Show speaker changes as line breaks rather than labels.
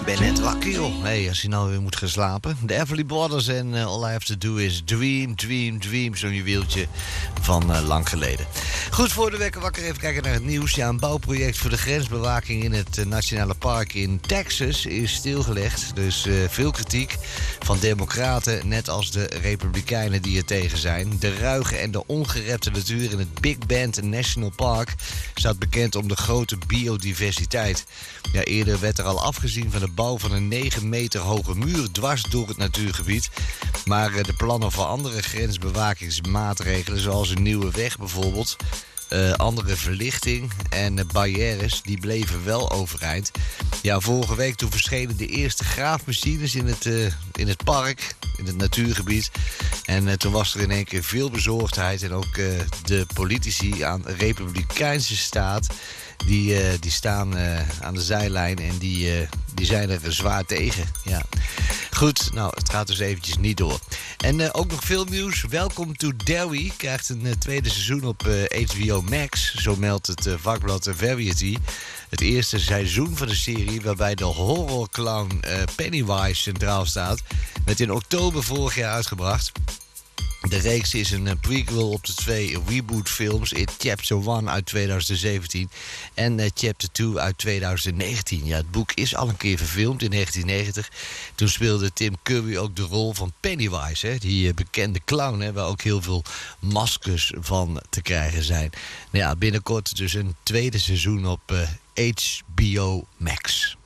ben net wakker, joh. Hey, als je nou weer moet gaan slapen. De Everly Brothers en All I Have To Do Is Dream, Dream, Dream. Zo'n juweeltje van lang geleden. Goed, voor de wekker wakker even kijken naar het nieuws. Ja, een bouwproject voor de grensbewaking in het Nationale Park in Texas is stilgelegd. Dus veel kritiek van democraten, net als de republikeinen die er tegen zijn. De ruige en de ongerepte natuur in het Big Bend National Park staat bekend om de grote biodiversiteit. Ja, eerder werd er al afgezien van de bouw van een 9 meter hoge muur dwars door het natuurgebied. Maar de plannen voor andere grensbewakingsmaatregelen, zoals een nieuwe weg bijvoorbeeld, andere verlichting en barrières, die bleven wel overeind. Ja, vorige week toen verschenen de eerste graafmachines in het park, in het natuurgebied. En toen was er in één keer veel bezorgdheid. En ook de politici aan de Republikeinse staat, die staan aan de zijlijn en die zijn er zwaar tegen. Ja. Goed, nou, het gaat dus eventjes niet door. En ook nog veel nieuws. Welcome to Derry krijgt een tweede seizoen op HBO Max. Zo meldt het vakblad Variety. Het eerste seizoen van de serie, waarbij de horrorclown Pennywise centraal staat, werd in oktober vorig jaar uitgebracht. De reeks is een prequel op de 2 rebootfilms It Chapter 1 uit 2017 en Chapter 2 uit 2019. Ja, het boek is al een keer verfilmd in 1990. Toen speelde Tim Curry ook de rol van Pennywise, hè, die bekende clown, hè, waar ook heel veel maskers van te krijgen zijn. Nou ja, binnenkort dus een tweede seizoen op HBO Max.